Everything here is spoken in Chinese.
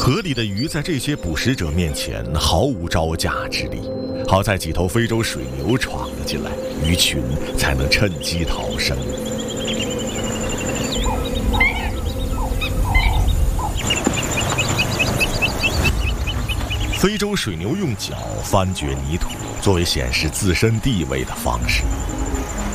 河里的鱼在这些捕食者面前毫无招架之力，好在几头非洲水牛闯了进来，鱼群才能趁机逃生。非洲水牛用脚翻掘泥土，作为显示自身地位的方式。